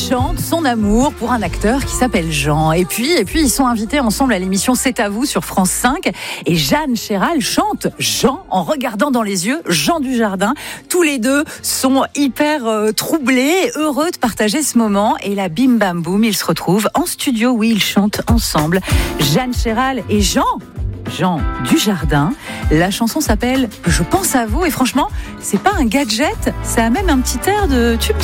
chante son amour pour un acteur qui s'appelle Jean. Et puis ils sont invités ensemble à l'émission C'est à vous sur France 5. Et Jeanne Chéral chante Jean en regardant dans les yeux Jean Dujardin. Tous les deux sont hyper troublés, heureux de partager ce moment. Et là, bim bam boum, ils se retrouvent en studio. Oui, ils chantent ensemble. Jeanne Chéral et Jean Dujardin. La chanson s'appelle Je pense à vous. Et franchement, c'est pas un gadget, ça a même un petit air de tube